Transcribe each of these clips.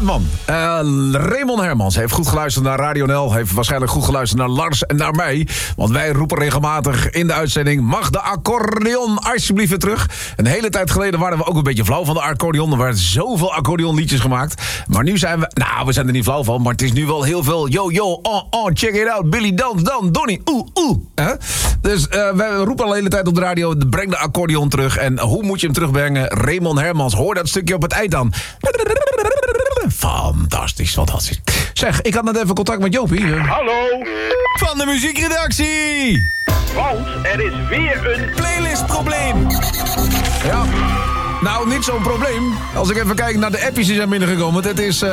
man. Raymond Hermans heeft goed geluisterd naar Radio NL. Heeft waarschijnlijk goed geluisterd naar Lars en naar mij. Want wij roepen regelmatig in de uitzending... mag de accordeon alsjeblieft weer terug. Een hele tijd geleden waren we ook een beetje flauw van de accordeon. Er werden zoveel accordeonliedjes gemaakt. Maar nu zijn we... Nou, we zijn er niet flauw van. Maar het is nu wel heel veel... Yo, yo, check it out. Billy, dan, Donnie, Dus we roepen al de hele tijd op de radio... breng de accordeon terug. En hoe moet je hem terugbrengen? Raymond Hermans, hoor dat stukje op het eind dan. Fantastisch. Zeg, ik had net even contact met Jopie. Hallo. Van de muziekredactie. Want er is weer een playlistprobleem. Ja. Nou, niet zo'n probleem. Als ik even kijk naar de appjes die zijn binnengekomen. Het is...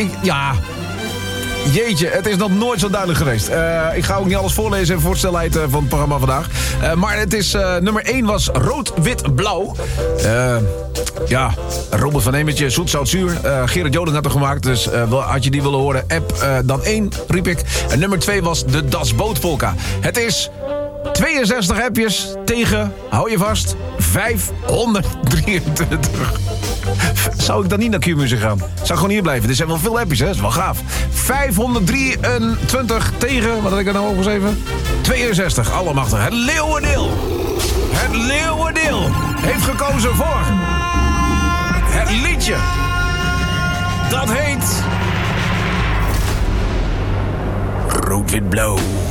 Jeetje, het is nog nooit zo duidelijk geweest. Ik ga ook niet alles voorlezen voor de snelheid van het programma vandaag. Maar het is... nummer 1 was rood, wit, blauw. Robert van Emertje, zoet, zout, zuur. Gerard Joling had er gemaakt, dus had je die willen horen. App dan 1, riep ik. En nummer 2 was de Das Boot Polka. Het is 62 appjes tegen, hou je vast, 523. Zou ik dan niet naar Q-Music gaan? Zou gewoon hier blijven? Er zijn wel veel appjes, hè? Dat is wel gaaf. 523 tegen, wat had ik er nou opgeschreven? 62, allemachtig. Het Leeuwendeel. Het Leeuwendeel heeft gekozen voor... het liedje. Dat heet... Rood, wit, blauw.